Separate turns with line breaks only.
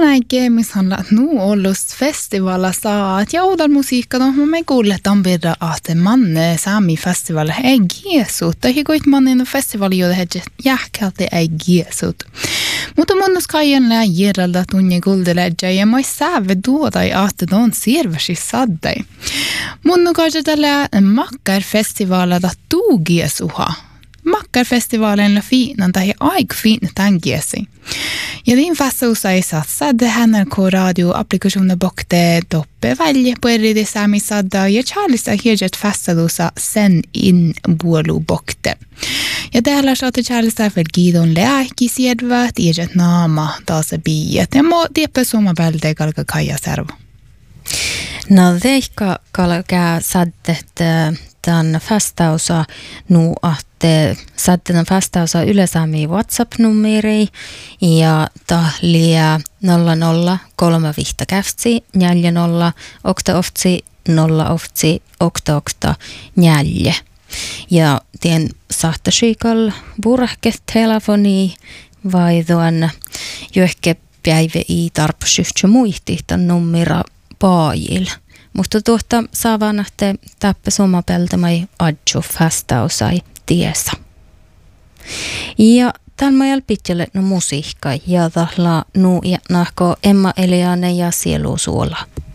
keemishanna nu ollus festivala saat ja uudal musiikka no me kuuletaan birra att manne sami festival är gesut tai koit mannen festivali jo det jähkälti är gesut mutta munnos kajen lä järältä tunne guldeläjä ja mai säve duodai att don servasi saddai munno kaje tällä makkar festivala da tu gesuha Makkarfestivalen la fiinan tai aik fiin tangiesi. Ja din fastausa ei satsad NRK radio-applikationer bokte doppe välje på eridi sami sadda ja Charlista hirjet fastalusa sen in buolu bokte. Ja täällä saatte Charlista för gidon lääki siedvät irjet naama taas biet. Ja mo tieppe summa välde kalka kaja servo.
No veikka kalkaa saddet tämän fastausa nu att sadden fastausa yleisami WhatsApp-numeri ja tahlia 003 käftsi 40 oktaoftsi 0 oftsi okta 4. Ja tien sahtasikal burahket telefoni vai tuon johke päivä i tarpsyhtsä muihti tämän numera paajil. Mutta tuota saavan ahte tappe somapeltamai adju fastausai tiesa. Ja tämän majal pitkälle no musiikka ja tahla nu ja nahko Emma Eliane ja Sielu Suola.